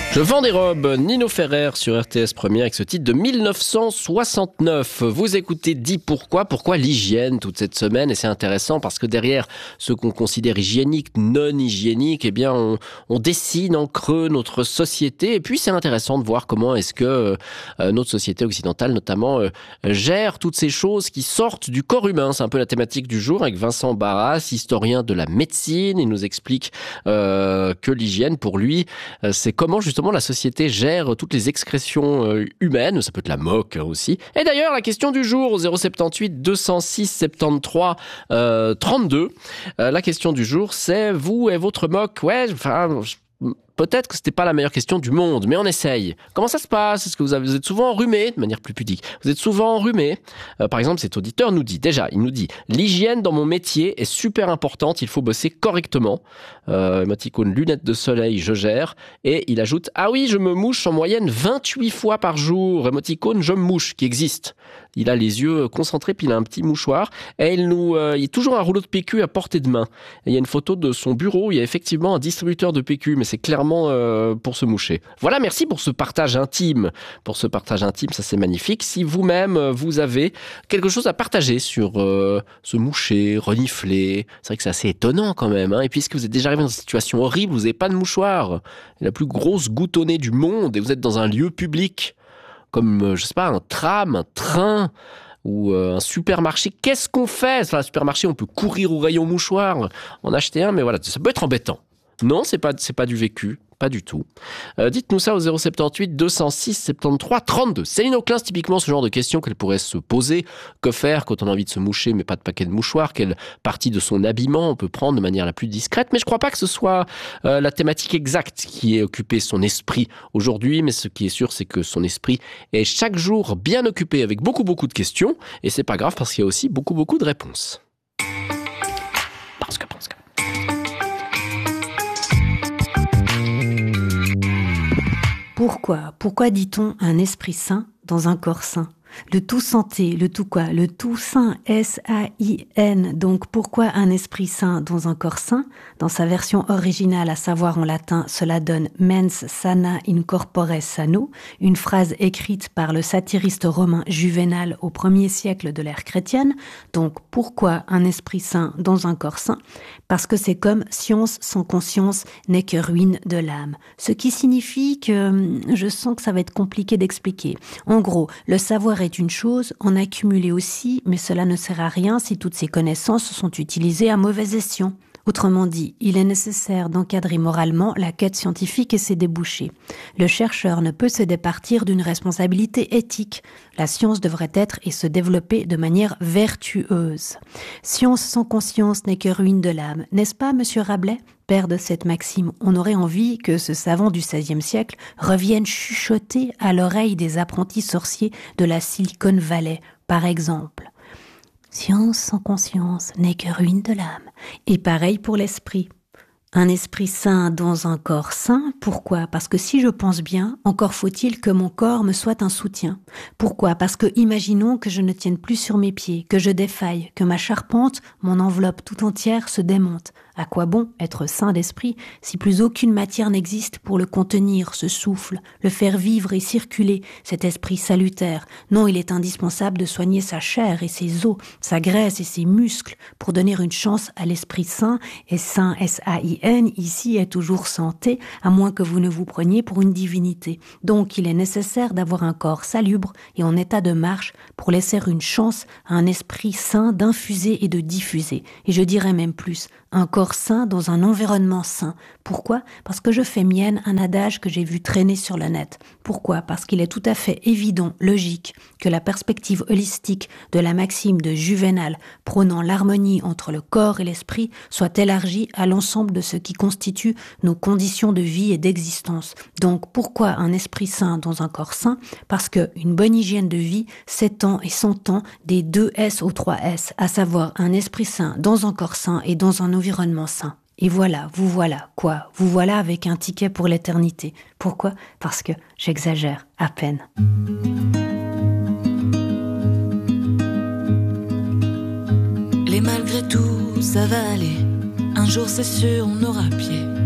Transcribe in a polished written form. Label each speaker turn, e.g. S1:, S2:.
S1: Je vends des robes, Nino Ferrer sur RTS Première avec ce titre de 1969. Vous écoutez Dis pourquoi l'hygiène toute cette semaine, et c'est intéressant parce que derrière ce qu'on considère hygiénique, non hygiénique, eh bien on dessine en creux notre société, et puis c'est intéressant de voir comment est-ce que notre société occidentale notamment gère toutes ces choses qui sortent du corps humain. C'est un peu la thématique du jour avec Vincent Barras, historien de la médecine. Il nous explique que l'hygiène pour lui c'est comment justement la société gère toutes les excrétions humaines. Ça peut être la moque aussi. Et d'ailleurs, la question du jour au 078 206 73 32. La question du jour, c'est vous et votre moque. Ouais, enfin, peut-être que c'était pas la meilleure question du monde, mais on essaye. Comment ça se passe? Est-ce que vous êtes souvent enrhumé, de manière plus pudique? Vous êtes souvent enrhumé? Par exemple, cet auditeur nous dit, il nous dit, l'hygiène dans mon métier est super importante, il faut bosser correctement. Émoticône, lunettes de soleil, je gère. Et il ajoute, ah oui, je me mouche en moyenne 28 fois par jour. Émoticône, je me mouche, qui existe. Il a les yeux concentrés, puis il a un petit mouchoir. Et il y a toujours un rouleau de PQ à portée de main. Et il y a une photo de son bureau où il y a effectivement un distributeur de PQ, mais c'est clairement pour se moucher. Voilà, merci pour ce partage intime. Ça c'est magnifique. Si vous-même, vous avez quelque chose à partager sur se moucher, renifler, c'est vrai que c'est assez étonnant quand même. Et puis, est-ce que vous êtes déjà arrivé dans une situation horrible, vous n'avez pas de mouchoir, la plus grosse goutonnée du monde, et vous êtes dans un lieu public, comme, je sais pas, un tram, un train, ou un supermarché. Qu'est-ce qu'on fait? Enfin, un supermarché, on peut courir au rayon mouchoir, en acheter un, mais voilà, ça peut être embêtant. Non, c'est pas du vécu, pas du tout. Dites-nous ça au 078 206 73 32. Céline Auclin, c'est typiquement ce genre de questions qu'elle pourrait se poser. Que faire quand on a envie de se moucher mais pas de paquet de mouchoirs? Quelle partie de son habillement on peut prendre de manière la plus discrète? Mais je crois pas que ce soit la thématique exacte qui ait occupé son esprit aujourd'hui, mais ce qui est sûr, c'est que son esprit est chaque jour bien occupé avec beaucoup de questions, et c'est pas grave parce qu'il y a aussi beaucoup de réponses. Parce que.
S2: Pourquoi dit-on un esprit sain dans un corps sain? Le tout santé, le tout quoi? Le tout sain, S-A-I-N. Donc pourquoi un esprit sain dans un corps sain? Dans sa version originale, à savoir en latin, cela donne mens sana in corpore sano, une phrase écrite par le satiriste romain Juvénal au 1er siècle de l'ère chrétienne. Donc pourquoi un esprit sain dans un corps sain? Parce que c'est comme science sans conscience n'est que ruine de l'âme. Ce qui signifie que je sens que ça va être compliqué d'expliquer. En gros, le savoir est une chose, en accumuler aussi, mais cela ne sert à rien si toutes ces connaissances sont utilisées à mauvais escient. Autrement dit, il est nécessaire d'encadrer moralement la quête scientifique et ses débouchés. Le chercheur ne peut se départir d'une responsabilité éthique. La science devrait être et se développer de manière vertueuse. Science sans conscience n'est que ruine de l'âme, n'est-ce pas, monsieur Rabelais ? Père de cette maxime, on aurait envie que ce savant du XVIe siècle revienne chuchoter à l'oreille des apprentis sorciers de la Silicon Valley, par exemple. Science sans conscience n'est que ruine de l'âme. Et pareil pour l'esprit. Un esprit sain dans un corps sain, pourquoi? Parce que si je pense bien, encore faut-il que mon corps me soit un soutien. Pourquoi? Parce que imaginons que je ne tienne plus sur mes pieds, que je défaille, que ma charpente, mon enveloppe tout entière se démonte. À quoi bon être sain d'esprit si plus aucune matière n'existe pour le contenir, ce souffle, le faire vivre et circuler, cet esprit salutaire? Non, il est indispensable de soigner sa chair et ses os, sa graisse et ses muscles pour donner une chance à l'esprit sain. Et sain, S-A-I-N, ici est toujours santé, à moins que vous ne vous preniez pour une divinité. Donc il est nécessaire d'avoir un corps salubre et en état de marche pour laisser une chance à un esprit sain d'infuser et de diffuser. Et je dirais même plus, un corps sain dans un environnement sain. Pourquoi? Parce que je fais mienne un adage que j'ai vu traîner sur le net. Pourquoi? Parce qu'il est tout à fait évident, logique, que la perspective holistique de la maxime de Juvénal prônant l'harmonie entre le corps et l'esprit soit élargie à l'ensemble de ce qui constitue nos conditions de vie et d'existence. Donc pourquoi un esprit sain dans un corps sain? Parce que une bonne hygiène de vie s'étend et s'entend des 2 S aux 3 S, à savoir un esprit sain dans un corps sain et dans un environnement sain. Et voilà, vous voilà, quoi? Vous voilà avec un ticket pour l'éternité. Pourquoi? Parce que j'exagère à peine.
S3: Et malgré tout, ça va aller. Un jour, c'est sûr, on aura pied